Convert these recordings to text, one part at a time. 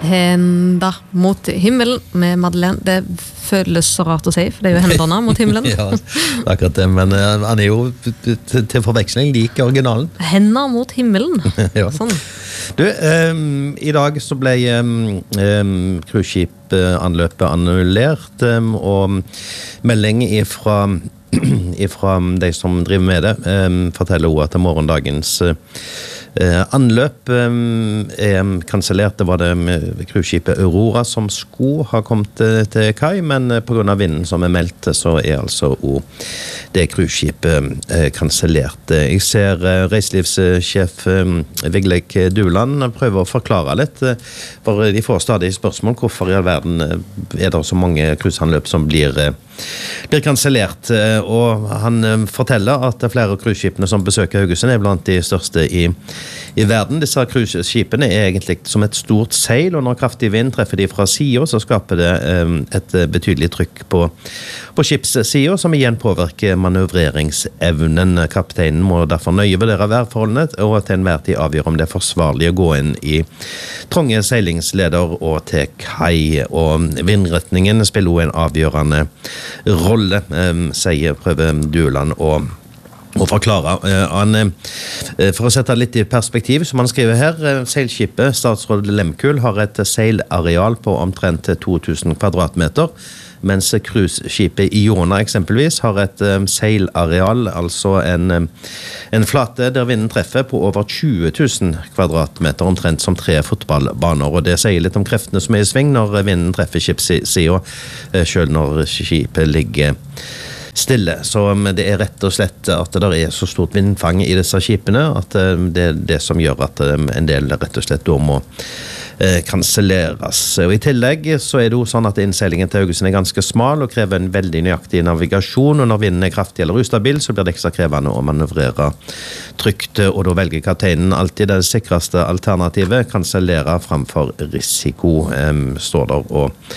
Henda mot himmelen med Madeleine. Det føles så rart å si, for det jo hendene mot himmelen. Ja, akkurat det, men han jo til forveksling lik originalen. Hender mot himmelen. Ja. Sånn. Du, i dag så ble cruiseskip-anløpet annullert, og melding ifra de som driver med det, forteller også at morgendagens anløp kansellert. Det var det cruiseskipet Aurora som skulle ha kommet til kai, men på grunn av vinden som meldt, så altså det cruiseskipet kansellert. Jeg ser reiselivssjef Vigleik Duland prøver å forklare litt, for de får stadig spørsmål hvorfor i all verden det så mange cruiseanløp som blir kansellert, og han forteller at flere cruiseskipene som besøker Haugesund blant de største i verden. Disse cruiseskipene egentlig som et stort seil, og når kraftig vind treffer de fra siden, så skaper det et betydelig trykk på skipssiden, som igjen påvirker manøvreringsevnen. Kapteinen må derfor nøye vurdere værforholdene, og til enhver tid avgjøre om det forsvarlig å gå inn i trange seilingsleder og til kai, og vindretningen spiller også en avgjørende rolle, prøver Duland å forklare. For å sette litt i perspektiv, som han skriver her, seilskipet Statsråd Lemkul har et seilareal på omtrent 2000 kvadratmeter, mens cruiseskipet Iona eksempelvis har et seilareal, altså en flate der vinden treffer på over 20 000 kvadratmeter, omtrent som 3 fotballbaner, og det sier litt om kreftene som i sving når vinden treffer skipssiden, selv når skipet ligger stille. Så det rett og slett at det så stort vindfang i disse skipene, at det det som gjør at en del rett og slett da må kanselleres. Og i tillegg så det jo sånn at innseilingen til Haugesund ganske smal og krever en veldig nøyaktig navigasjon, og når vinden kraftig eller ustabil, så blir det ekstra krevende å manøvrere trygt, og da velger kapteinen alltid det sikreste alternativet, kansellere framfor risiko, står der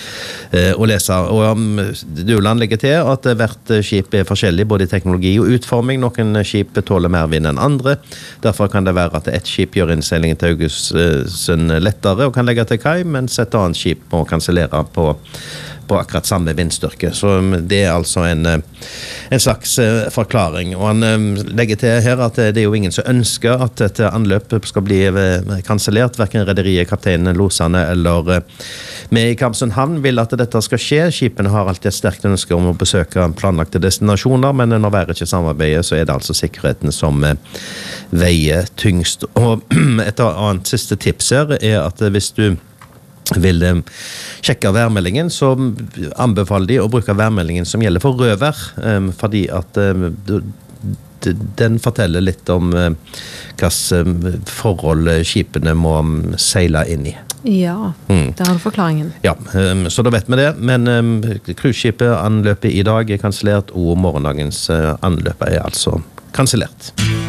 og leser. Og Duland legger til at hvert skip forskjellig, både i teknologi og utforming. Noen skip tåler mer vind enn andre. Derfor kan det være at et skip gjør innseilingen til Haugesund lettere og kan legge til kai, mens et annet skip må kansellere på akkurat samme vindstyrke. Så det altså en slags forklaring. Og han legger til her at det jo ingen som ønsker at et anløp skal bli kansellert, hverken rederiet, kapteinen, losene eller vi i Karmsund havn vil at dette skal skje. Skipene har alltid et sterkt ønske om å besøke planlagte destinasjoner, men når været ikke samarbeider, så det altså sikkerheten som veier tyngst. Og et annet siste tips her at hvis du vil sjekke værmeldingen, så anbefaler de å bruke værmeldingen som gjelder for rødvær, fordi at den forteller litt om hvilke forhold skipene må seile inn i. Ja, det har du forklaringen. Ja, så da vet vi det, men cruiseskipet anløpet i dag kansellert, og morgendagens anløp altså kansellert.